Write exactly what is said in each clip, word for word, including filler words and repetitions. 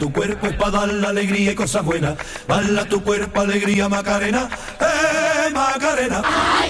Tu cuerpo es para dar la alegría y cosas buenas. Bala tu cuerpo, alegría, Macarena. Hey, Macarena.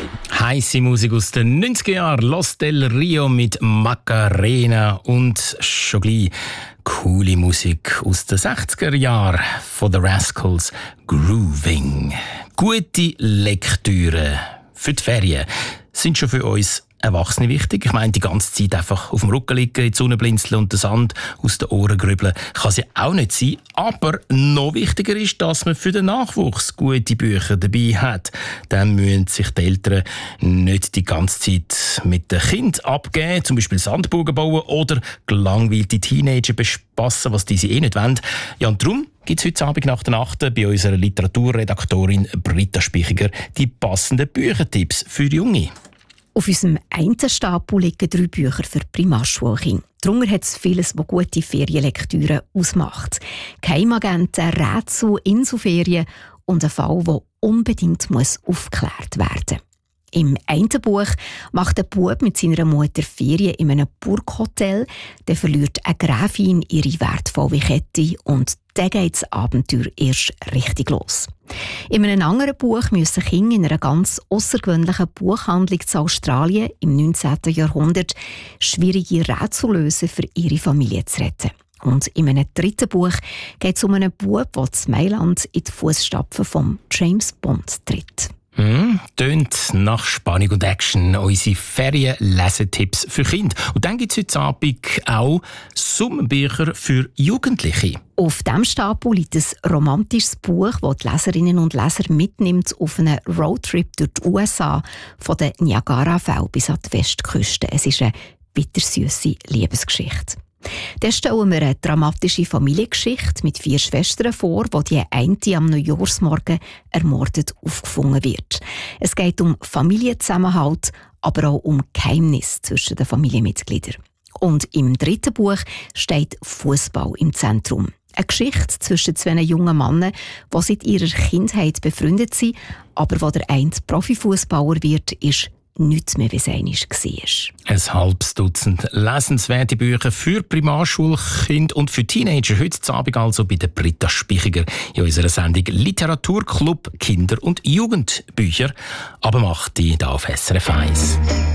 Heisse Musik aus den neunziger Jahren. Los del Rio mit Macarena. Und schon gleich coole Musik aus den sechziger Jahren von The Rascals. Grooving. Gute Lektüre für die Ferien sind schon für uns Erwachsene wichtig. Ich meine, die ganze Zeit einfach auf dem Rücken liegen, in die Sonne blinzeln und den Sand aus den Ohren grübeln, kann sie auch nicht sein. Aber noch wichtiger ist, dass man für den Nachwuchs gute Bücher dabei hat. Dann müssen sich die Eltern nicht die ganze Zeit mit den Kindern abgeben, zum Beispiel Sandburgen bauen oder gelangweilte Teenager bespassen, was diese eh nicht wollen. Ja, und darum gibt es heute Abend nach der Nacht bei unserer Literaturredaktorin Britta Spichiger die passenden Büchertipps für Junge. Auf unserem einen Stapel liegen drei Bücher für Primarschulkinder. Darunter hat es vieles, was gute Ferienlektüre ausmacht. Geheimagenten, Rätsel, Inselferien und ein Fall, der unbedingt muss aufgeklärt werden muss. Im einen Buch macht ein Bub mit seiner Mutter Ferien in einem Burghotel. Dann verliert eine Gräfin ihre wertvolle Kette und dann geht das Abenteuer erst richtig los. In einem anderen Buch müssen Kinder in einer ganz außergewöhnlichen Buchhandlung in Australien im neunzehnten Jahrhundert schwierige Rätsel lösen, für ihre Familie zu retten. Und in einem dritten Buch geht es um einen Bub, der in Mailand in die Fußstapfen von James Bond tritt. Mm, tönt nach Spannung und Action. Unsere Ferien-Lesetipps für Kinder. Und dann gibt es heute Abend auch Sommerbücher für Jugendliche. Auf diesem Stapel liegt ein romantisches Buch, das die Leserinnen und Leser mitnimmt auf einen Roadtrip durch die U S A, von den Niagarafällen bis an die Westküste. Es ist eine bittersüße Liebesgeschichte. Dann stellen wir eine dramatische Familiengeschichte mit vier Schwestern vor, wo die eine am Neujahrsmorgen ermordet aufgefunden wird. Es geht um Familienzusammenhalt, aber auch um Geheimnisse zwischen den Familienmitgliedern. Und im dritten Buch steht Fußball im Zentrum. Eine Geschichte zwischen zwei jungen Männern, die seit ihrer Kindheit befreundet sind, aber wo der eine Profifußballer wird, ist nichts mehr, wie es einmal war. Ein halbes Dutzend lesenswerte Bücher für Primarschulkinder und für Teenager. Heute Abend also bei der Britta Spichiger in unserer Sendung Literaturclub Kinder- und Jugendbücher. Aber macht die da auf S R F eins.